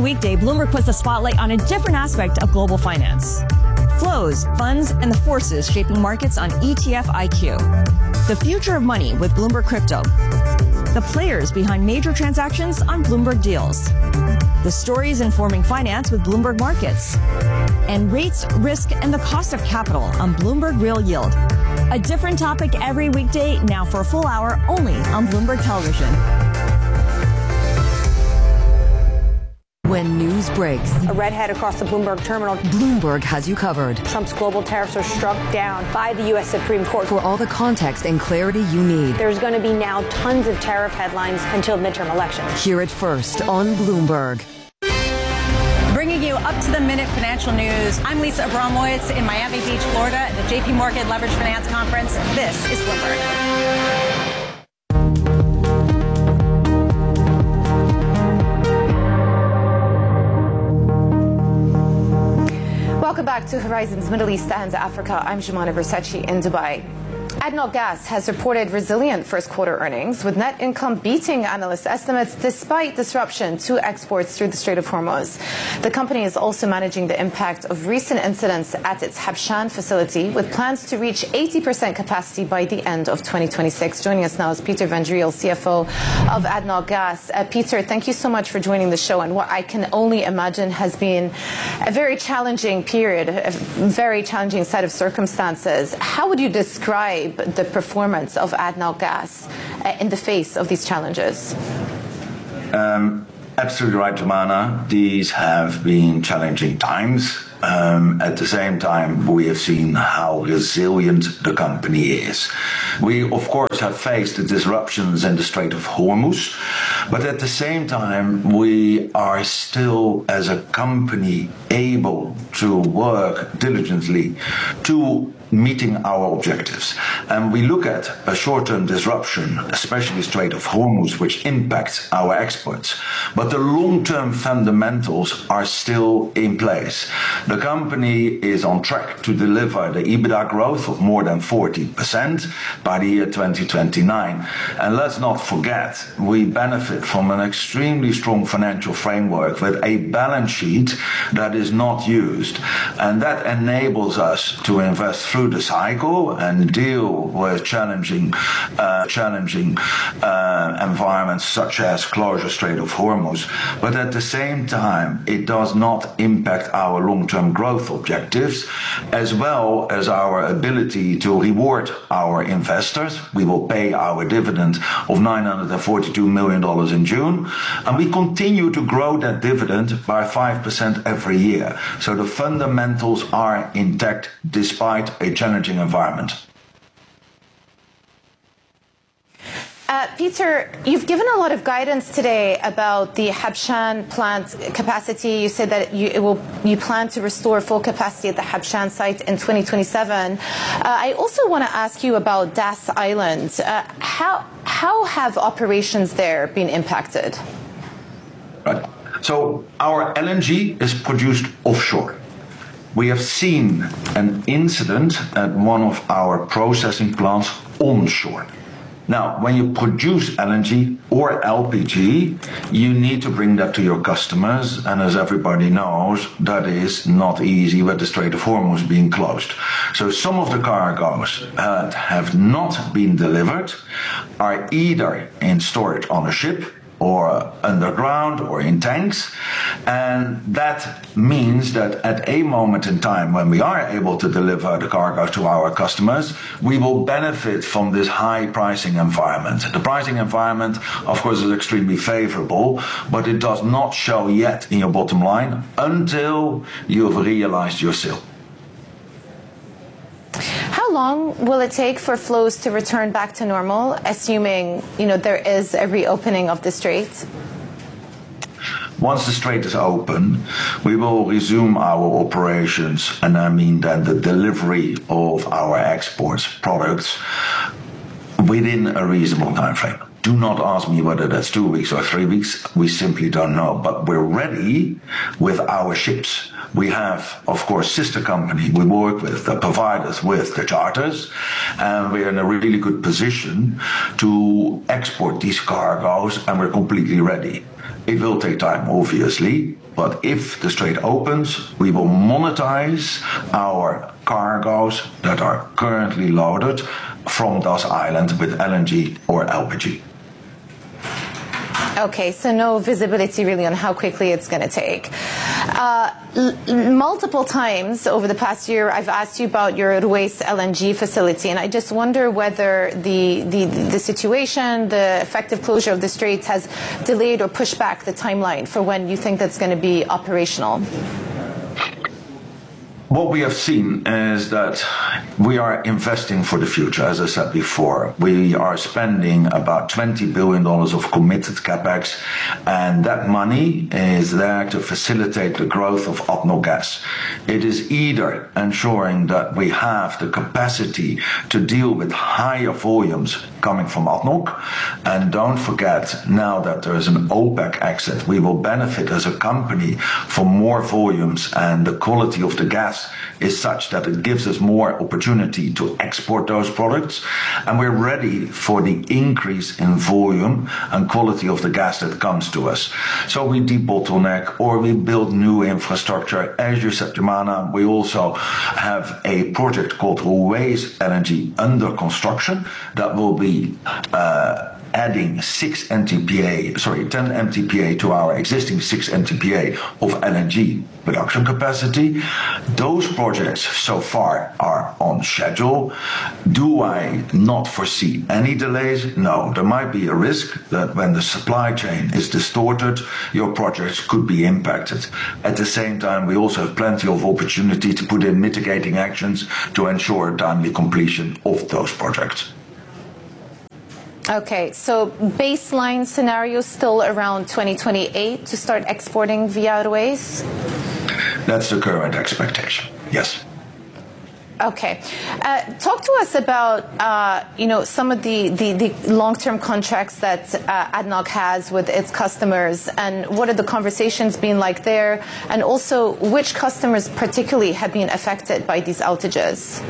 weekday, Bloomberg puts the spotlight on a different aspect of global finance. Flows, funds, and the forces shaping markets on ETF IQ. The future of money with Bloomberg Crypto. The players behind major transactions on Bloomberg Deals. The stories informing finance with Bloomberg Markets. And rates, risk, and the cost of capital on Bloomberg Real Yield. A different topic every weekday, now for a full hour only on Bloomberg Television. When news breaks, a redhead across the Bloomberg terminal. Bloomberg has you covered. Trump's global tariffs are struck down by the U.S. Supreme Court. For all the context and clarity you need. There's going to be now tons of tariff headlines until midterm elections. Hear it first on Bloomberg. Bringing you up-to-the-minute financial news. I'm Lisa Abramowitz in Miami Beach, Florida, at the J.P. Morgan Leveraged Finance Conference. This is Bloomberg. Welcome back to Horizons Middle East and Africa. I'm Jumana Versace in Dubai. ADNOC Gas has reported resilient first quarter earnings, with net income beating analyst estimates despite disruption to exports through the Strait of Hormuz. The company is also managing the impact of recent incidents at its Habshan facility, with plans to reach 80% capacity by the end of 2026. Joining us now is Peter van Driel, CFO of ADNOC Gas. Peter, thank you so much for joining the show, and what I can only imagine has been a very challenging period, a very challenging set of circumstances. How would you describe the performance of ADNOC Gas in the face of these challenges? Absolutely right, Jumana. These have been challenging times. At the same time, we have seen how resilient the company is. We, of course, have faced the disruptions in the Strait of Hormuz, but at the same time, we are still, as a company, able to work diligently to meeting our objectives. And we look at a short-term disruption, especially Strait of Hormuz, which impacts our exports. But the long-term fundamentals are still in place. The company is on track to deliver the EBITDA growth of more than 40% by the year 2029. And let's not forget, we benefit from an extremely strong financial framework with a balance sheet that is not used. And that enables us to invest through the cycle and deal with challenging environments such as closure Strait of Hormuz. But at the same time, it does not impact our long-term growth objectives, as well as our ability to reward our investors. We will pay our dividend of $942 million in June, and we continue to grow that dividend by 5% every year. So the fundamentals are intact despite a challenging environment. Peter, you've given a lot of guidance today about the Habshan plant capacity. You said that you plan to restore full capacity at the Habshan site in 2027. I also want to ask you about Das Island. How have operations there been impacted? Right. So our LNG is produced offshore. We have seen an incident at one of our processing plants onshore. Now, when you produce LNG or LPG, you need to bring that to your customers. And as everybody knows, that is not easy with the Strait of Hormuz being closed. So some of the cargoes that have not been delivered are either in storage on a ship or underground or in tanks. And that means that at a moment in time when we are able to deliver the cargo to our customers, we will benefit from this high pricing environment. The pricing environment, of course, is extremely favorable, but it does not show yet in your bottom line until you have realized your sale. How long will it take for flows to return back to normal, assuming there is a reopening of the strait? Once the strait is open, we will resume our operations, and I mean then the delivery of our exports products within a reasonable time frame. Do not ask me whether that's 2 weeks or 3 weeks. We simply don't know. But we're ready with our ships. We have, of course, sister company we work with that provide us with the charters, and we're in a really good position to export these cargoes, and we're completely ready. It will take time, obviously, But if the strait opens, we will monetize our cargoes that are currently loaded from Das Island with LNG or LPG. Okay, so no visibility really on how quickly it's going to take. Multiple times over the past year, I've asked you about your Ruwais LNG facility, and I just wonder whether the situation, the effective closure of the straits has delayed or pushed back the timeline for when you think that's going to be operational. What we have seen is that we are investing for the future, as I said before. We are spending about $20 billion of committed capex, and that money is there to facilitate the growth of ADNOC Gas. It is either ensuring that we have the capacity to deal with higher volumes coming from ADNOC, and don't forget, now that there is an OPEC exit, we will benefit as a company from more volumes, and the quality of the gas is such that it gives us more opportunity to export those products, and we're ready for the increase in volume and quality of the gas that comes to us. So we debottleneck or we build new infrastructure. As you said, Jumana, we also have a project called Ruwais LNG under construction that will be adding 10 MTPA to our existing 6 MTPA of LNG production capacity. Those projects so far are on schedule. Do I not foresee any delays? No. There might be a risk that when the supply chain is distorted, your projects could be impacted. At the same time, we also have plenty of opportunity to put in mitigating actions to ensure timely completion of those projects. Okay, so baseline scenario still around 2028 to start exporting via Ruwais? That's the current expectation, yes. Okay. Talk to us about, some of the long-term contracts that ADNOC has with its customers, and what are the conversations been like there, and also which customers particularly have been affected by these outages?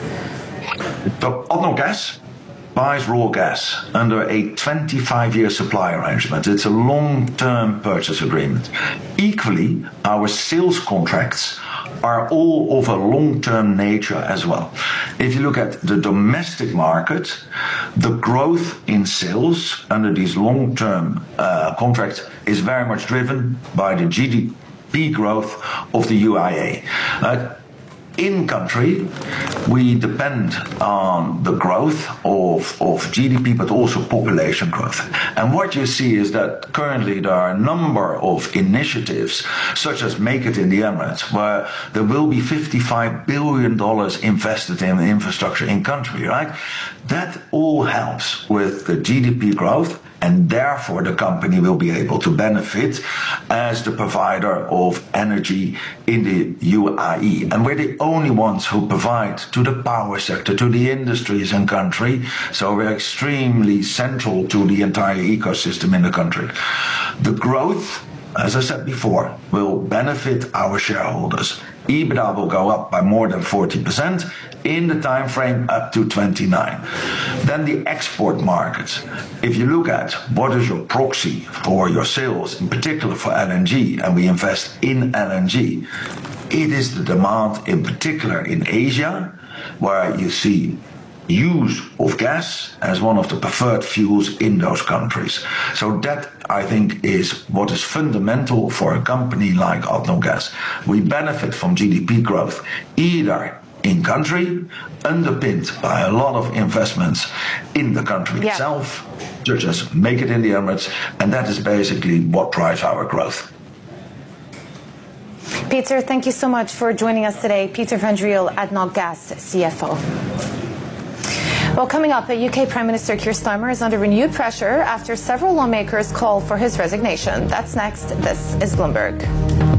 So ADNOC Gas buys raw gas under a 25-year supply arrangement. It's a long-term purchase agreement. Equally, our sales contracts are all of a long-term nature as well. If you look at the domestic market, the growth in sales under these long-term contracts is very much driven by the GDP growth of the UAE. In country, we depend on the growth of GDP, but also population growth. And what you see is that currently there are a number of initiatives, such as Make It in the Emirates, where there will be $55 billion invested in infrastructure in country, right? That all helps with the GDP growth, and therefore the company will be able to benefit as the provider of energy in the UAE. And we're the only ones who provide to the power sector, to the industries in country, so we're extremely central to the entire ecosystem in the country. The growth, as I said before, will benefit our shareholders. EBITDA will go up by more than 40% in the time frame up to 29. Then the export markets. If you look at what is your proxy for your sales, in particular for LNG, and we invest in LNG, it is the demand in particular in Asia, where you see use of gas as one of the preferred fuels in those countries. So that, I think, is what is fundamental for a company like ADNOC Gas. We benefit from GDP growth either in country, underpinned by a lot of investments in the country itself, such as Make It in the Emirates, and that is basically what drives our growth. Peter, thank you so much for joining us today. Peter van Driel, ADNOC Gas CFO. Well, coming up, UK Prime Minister Keir Starmer is under renewed pressure after several lawmakers call for his resignation. That's next. This is Bloomberg.